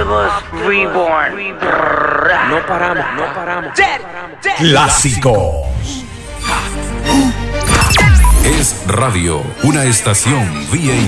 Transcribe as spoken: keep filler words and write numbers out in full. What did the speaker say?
Optimus Reborn. No paramos, no paramos. Clásicos. Es Radio, una estación V A